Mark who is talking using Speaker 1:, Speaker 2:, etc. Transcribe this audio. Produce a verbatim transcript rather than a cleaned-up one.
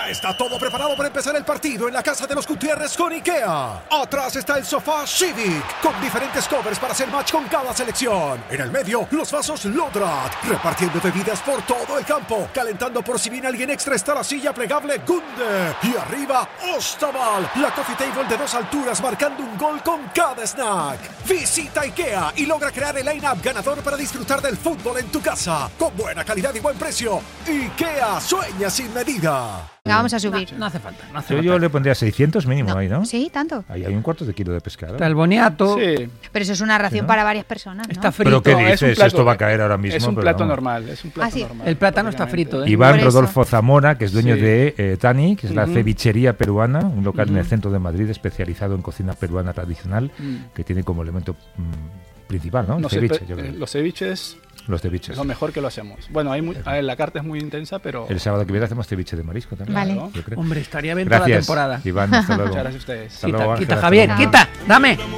Speaker 1: Ya está todo preparado para empezar el partido en la casa de los Gutiérrez con IKEA. Atrás está el sofá Civic, con diferentes covers para hacer match con cada selección. En el medio, los vasos Lodrat, repartiendo bebidas por todo el campo. Calentando por si viene alguien extra está la silla plegable Gunde. Y arriba, Ostaval, la coffee table de dos alturas marcando un gol con cada snack. Visita IKEA y logra crear el line-up ganador para disfrutar del fútbol en tu casa. Con buena calidad y buen precio. IKEA, sueña sin medida.
Speaker 2: Venga, vamos a subir.
Speaker 3: No, no hace falta. No hace
Speaker 4: Yo,
Speaker 3: falta.
Speaker 4: yo le pondría seiscientos mínimo
Speaker 2: No.
Speaker 4: ahí, ¿no?
Speaker 2: Sí, tanto.
Speaker 4: Ahí hay un cuarto de kilo de pescado.
Speaker 3: Está el boniato.
Speaker 5: Sí,
Speaker 2: Pero eso es una ración
Speaker 4: ¿no?
Speaker 2: para varias personas, ¿no?
Speaker 3: Está frito.
Speaker 4: ¿Pero qué
Speaker 5: No, es un
Speaker 4: dices?
Speaker 5: plato-
Speaker 4: Esto va a caer ahora mismo.
Speaker 5: es un
Speaker 4: pero
Speaker 5: plato
Speaker 4: vamos.
Speaker 5: normal, es un plato
Speaker 2: Ah, sí.
Speaker 5: normal.
Speaker 3: El plátano está
Speaker 5: prácticamente.
Speaker 3: frito, ¿eh?
Speaker 4: Iván
Speaker 2: Por eso.
Speaker 4: Rodolfo Zamora, que es dueño
Speaker 5: Sí.
Speaker 4: de eh, Tani, que es la
Speaker 5: Ujú.
Speaker 4: cevichería peruana, un local en el
Speaker 5: Ujú.
Speaker 4: centro de Madrid especializado en cocina peruana tradicional,
Speaker 5: Mm.
Speaker 4: que tiene como elemento mm, principal, ¿no? El
Speaker 5: No sé,
Speaker 4: ceviche,
Speaker 5: pe-
Speaker 4: yo creo.
Speaker 5: eh, los ceviches
Speaker 4: Los
Speaker 5: es
Speaker 4: ceviches.
Speaker 5: lo mejor que lo hacemos. Bueno, hay muy, a ver, la carta es muy intensa, pero
Speaker 4: El sábado que viene hacemos ceviche de marisco también.
Speaker 2: Vale.
Speaker 4: yo creo.
Speaker 3: Hombre, estaría bien toda la
Speaker 4: Gracias,
Speaker 3: temporada.
Speaker 4: Iván. Hasta luego.
Speaker 5: muchas gracias a ustedes.
Speaker 4: Hasta luego,
Speaker 3: Quita,
Speaker 4: Ángel,
Speaker 3: quita,
Speaker 4: hasta
Speaker 3: Javier,
Speaker 4: luego.
Speaker 3: quita, dame.